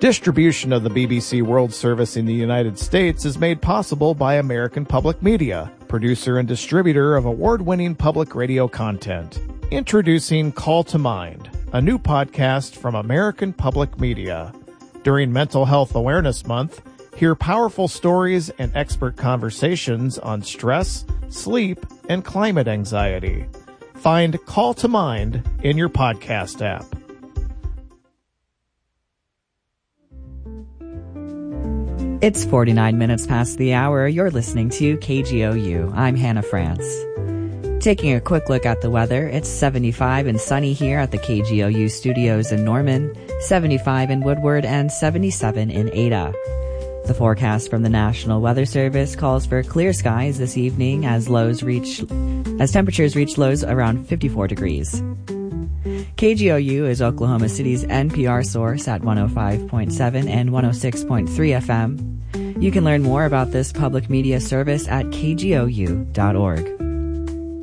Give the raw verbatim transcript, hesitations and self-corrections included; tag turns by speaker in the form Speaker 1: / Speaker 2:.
Speaker 1: Distribution of the B B C World Service in the United States is made possible by American Public Media, producer and distributor of award-winning public radio content. Introducing Call to Mind, a new podcast from American Public Media. During Mental Health Awareness Month, hear powerful stories and expert conversations on stress, sleep, and climate anxiety. Find Call to Mind in your podcast app.
Speaker 2: It's forty-nine minutes past the hour. You're listening to K G O U. I'm Hannah France. Taking a quick look at the weather, it's seventy-five and sunny here at the K G O U studios in Norman, seventy-five in Woodward, and seventy-seven in Ada. The forecast from the National Weather Service calls for clear skies this evening as lows reach, as temperatures reach lows around fifty-four degrees. K G O U is Oklahoma City's N P R source at one oh five point seven and one oh six point three F M. You can learn more about this public media service at k g o u dot org.